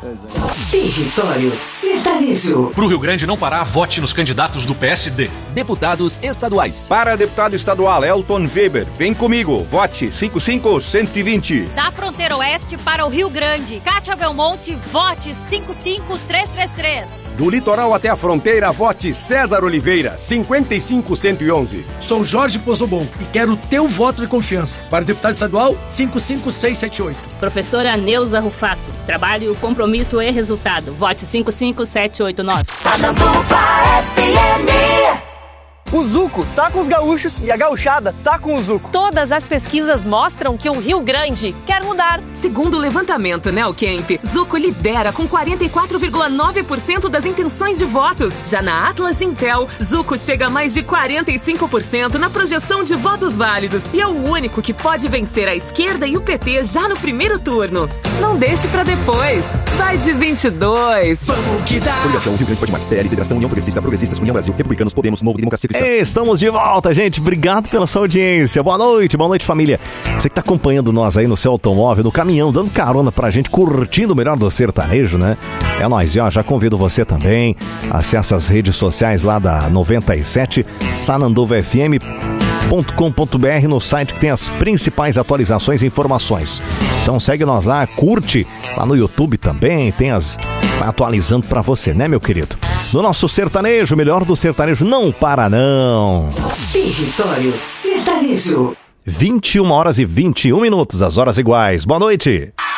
Território Sertanejo. Pro Rio Grande não parar, vote nos candidatos do PSD. Deputados estaduais. Para deputado estadual Elton Weber, vem comigo, vote 55120. Da fronteira oeste para o Rio Grande, Cátia Belmonte, vote 55333. Do litoral até a fronteira, vote César Oliveira, 55111. Sou Jorge Pozobon e quero o teu voto de confiança. Para deputado estadual, 55678. Professora Neuza Rufato, trabalho, compromisso e resultado. Vote 55789. Sananduva FM. O Zuco tá com os gaúchos e a gauchada tá com o Zuco. Todas as pesquisas mostram que o Rio Grande quer mudar. Segundo o levantamento Neocamp, Zuco lidera com 44,9% das intenções de votos. Já na Atlas Intel, Zuco chega a mais de 45% na projeção de votos válidos e é o único que pode vencer a esquerda e o PT já no primeiro turno. Não deixe pra depois. Vai de 22. Vamos que dá. Coligação Rio Grande Pode Mais, PL, Federação União Progressista, Progressistas, União Brasil, Republicanos, Podemos, Novo, Democracia Cristã. Estamos de volta, gente. Obrigado pela sua audiência. Boa noite, família. Você que tá acompanhando nós aí no seu automóvel, no caminhão, dando carona pra gente, curtindo o melhor do sertanejo, né? É nóis, ó. Já convido você também. Acesse as redes sociais lá da 97, sananduvafm.com.br, no site que tem as principais atualizações e informações. Então segue nós lá, curte lá no YouTube também, tem as... Vai atualizando pra você, né, meu querido? No nosso sertanejo, melhor do sertanejo, não para não. Território Sertanejo. 21 horas e 21 minutos, as horas iguais. Boa noite.